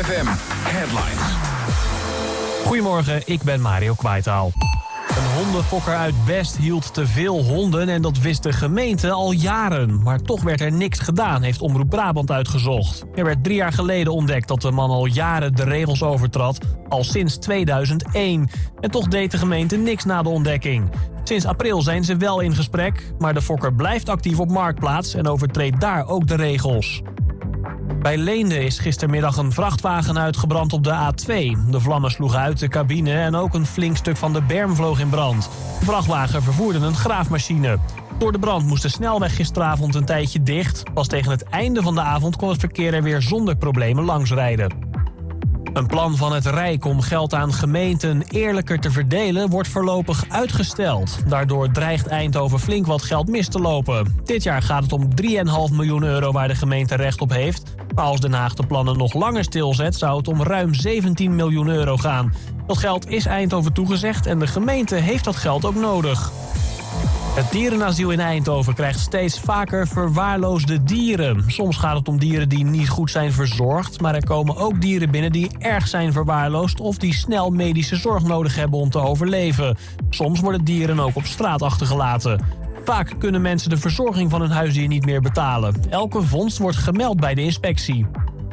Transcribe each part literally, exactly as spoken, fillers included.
F M Headlines. Goedemorgen, ik ben Mario Kwaitaal. Een hondenfokker uit Best hield te veel honden en dat wist de gemeente al jaren. Maar toch werd er niks gedaan, heeft Omroep Brabant uitgezocht. Er werd drie jaar geleden ontdekt dat de man al jaren de regels overtrad, al sinds tweeduizend één. En toch deed de gemeente niks na de ontdekking. Sinds april zijn ze wel in gesprek, maar de fokker blijft actief op Marktplaats en overtreedt daar ook de regels. Bij Leende is gistermiddag een vrachtwagen uitgebrand op de A twee. De vlammen sloegen uit de cabine en ook een flink stuk van de berm vloog in brand. De vrachtwagen vervoerde een graafmachine. Door de brand moest de snelweg gisteravond een tijdje dicht. Pas tegen het einde van de avond kon het verkeer er weer zonder problemen langsrijden. Een plan van het Rijk om geld aan gemeenten eerlijker te verdelen wordt voorlopig uitgesteld. Daardoor dreigt Eindhoven flink wat geld mis te lopen. Dit jaar gaat het om drie komma vijf miljoen euro waar de gemeente recht op heeft. Maar als Den Haag de plannen nog langer stilzet, zou het om ruim zeventien miljoen euro gaan. Dat geld is Eindhoven toegezegd en de gemeente heeft dat geld ook nodig. Het dierenasiel in Eindhoven krijgt steeds vaker verwaarloosde dieren. Soms gaat het om dieren die niet goed zijn verzorgd, maar er komen ook dieren binnen die erg zijn verwaarloosd of die snel medische zorg nodig hebben om te overleven. Soms worden dieren ook op straat achtergelaten. Vaak kunnen mensen de verzorging van hun huisdier niet meer betalen. Elke vondst wordt gemeld bij de inspectie.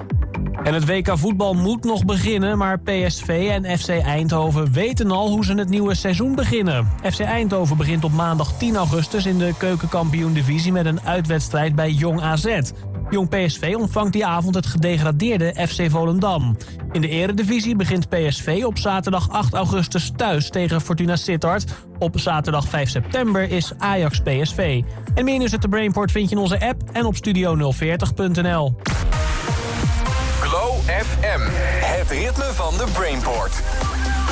En het W K voetbal moet nog beginnen, maar P S V en F C Eindhoven weten al hoe ze het nieuwe seizoen beginnen. F C Eindhoven begint op maandag tien augustus in de keukenkampioen-divisie met een uitwedstrijd bij Jong A Z. Jong P S V ontvangt die avond het gedegradeerde F C Volendam. In de eredivisie begint P S V op zaterdag acht augustus thuis tegen Fortuna Sittard. Op zaterdag vijf september is Ajax P S V. En meer nieuws uit de Brainport vind je in onze app en op studio nul veertig punt n l. Glow F M, het ritme van de Brainport.